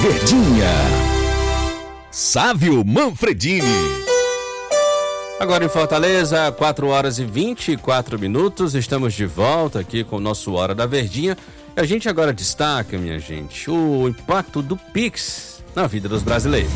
Verdinha. Sávio Manfredini. Agora em Fortaleza, 4 horas e 24 minutos, estamos de volta aqui com o nosso Hora da Verdinha. E a gente agora destaca, minha gente, o impacto do Pix na vida dos brasileiros.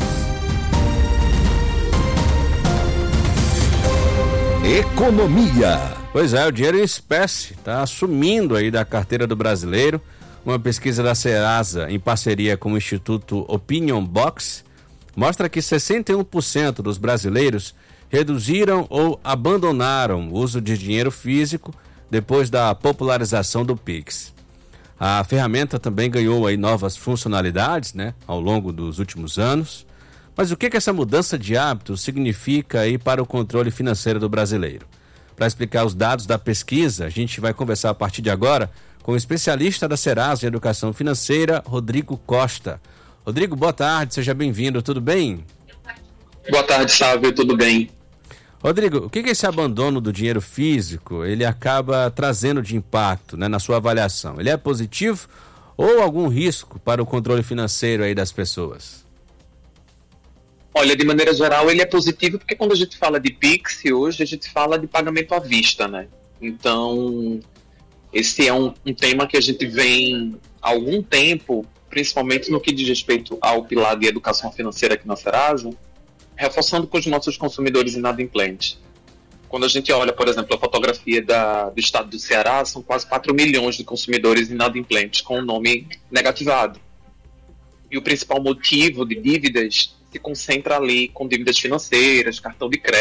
Economia. Pois é, o dinheiro em espécie está sumindo aí da carteira do brasileiro. Uma pesquisa da Serasa, em parceria com o Instituto Opinion Box, mostra que 61% dos brasileiros reduziram ou abandonaram o uso de dinheiro físico depois da popularização do Pix. A ferramenta também ganhou aí novas funcionalidades, ao longo dos últimos anos. Mas o que essa mudança de hábito significa aí para o controle financeiro do brasileiro? Para explicar os dados da pesquisa, a gente vai conversar a partir de agora com o especialista da Serasa em Educação Financeira, Rodrigo Costa. Rodrigo, boa tarde, seja bem-vindo, tudo bem? Boa tarde, Sávio, tudo bem? Rodrigo, o que esse abandono do dinheiro físico, ele acaba trazendo de impacto, na sua avaliação? Ele é positivo ou algum risco para o controle financeiro aí das pessoas? Olha, de maneira geral, ele é positivo porque quando a gente fala de Pix, hoje a gente fala de pagamento à vista, Então, esse é um tema que a gente vem há algum tempo, principalmente no que diz respeito ao pilar de educação financeira aqui na Serasa, reforçando com os nossos consumidores inadimplentes. Quando a gente olha, por exemplo, a fotografia do estado do Ceará, são quase 4 milhões de consumidores inadimplentes com o nome negativado. E o principal motivo de dívidas se concentra ali com dívidas financeiras, cartão de crédito,